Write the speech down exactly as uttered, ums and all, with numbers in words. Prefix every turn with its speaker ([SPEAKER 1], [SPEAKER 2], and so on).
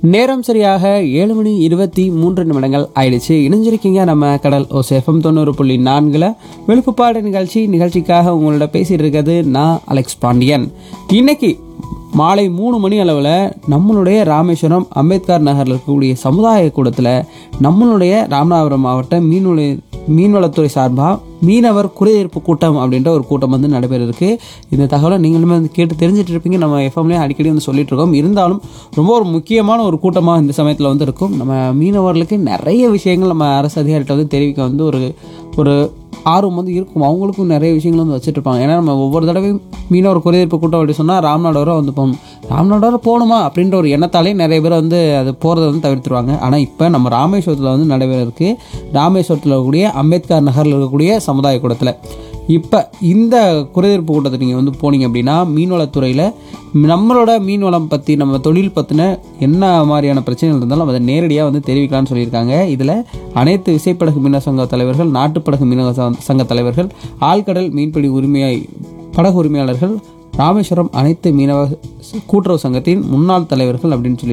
[SPEAKER 1] நேரம் சரியாக ஏழு மணி இருபத்தி மூன்று நிமிடங்கள் ஆயிடுச்சு. இணைஞ்சிருக்கீங்க நம்ம கடல் ஓசேஃபம் தொண்ணூறு புள்ளி நான்குல விழுப்புப்பாடு நிகழ்ச்சி. நிகழ்ச்சிக்காக உங்களோட பேசிட்டு இருக்கிறது நான் அலெக்ஸ் பாண்டியன். இன்னைக்கு மாலை மூணு மணி அளவில் நம்மளுடைய ராமேஸ்வரம் அம்பேத்கர் நகரில் இருக்கக்கூடிய சமுதாய கூடத்தில் நம்மளுடைய ராமநாதபுரம் மாவட்ட மீன்வள மீன்வளத்துறை சார்பாக மீனவர் குறைதீர்ப்பு கூட்டம் அப்படின்ற ஒரு கூட்டம் வந்து நடைபெற இருக்கு. இந்த தகவலை நீங்களுமே வந்து கேட்டு தெரிஞ்சுட்டு இருப்பீங்க. நம்ம எஃப்எம்லேயே அடிக்கடி வந்து சொல்லிட்டு இருக்கோம். இருந்தாலும் ரொம்ப ஒரு முக்கியமான ஒரு கூட்டமாக இந்த சமயத்தில் வந்து இருக்கும். நம்ம மீனவர்களுக்கு நிறைய விஷயங்கள் நம்ம அரசு அதிகாரிகிட்ட வந்து தெரிவிக்க வந்து ஒரு ஒரு ஆர்வம் வந்து இருக்கும். அவங்களுக்கும் நிறைய விஷயங்கள் வந்து வச்சுட்டு இருப்பாங்க. ஏன்னா நம்ம ஒவ்வொரு தடவையும் மீனவர் குறைதீர்ப்பு கூட்டம் அப்படி சொன்னால் ராமநாதபுரம் வந்து போகணும், ராமநாதபுரம் போகணுமா அப்படின்ற ஒரு எண்ணத்தாலே நிறைய பேர் வந்து அது போகிறத வந்து தவிர்த்துருவாங்க. ஆனால் இப்போ நம்ம ராமேஸ்வரத்தில் வந்து நடைபெற இருக்கு. ராமேஸ்வரத்தில் இருக்கக்கூடிய அம்பேத்கர் நகரில் இருக்கக்கூடிய சமுதாய கூடத்தில் இப்போ இந்த குறைதீர்ப்பு கூட்டத்தை நீங்கள் வந்து போனீங்க அப்படின்னா மீன்வளத்துறையில் நம்மளோட மீன்வளம் பற்றி நம்ம தொழில் பற்றின என்ன மாதிரியான பிரச்சனைகள் இருந்தாலும் அதை நேரடியாக வந்து தெரிவிக்கலாம்னு சொல்லியிருக்காங்க. இதில் அனைத்து விசைப்படகு மீனவ சங்க தலைவர்கள், நாட்டுப்படகு மீனவ சங்க தலைவர்கள், ஆழ்கடல் மீன்பிடி உரிமையை படகு உரிமையாளர்கள், ராமேஸ்வரம் அனைத்து மீனவ கூட்டுறவு சங்கத்தின் முன்னாள் தலைவர்கள் அப்படின்னு சொல்லி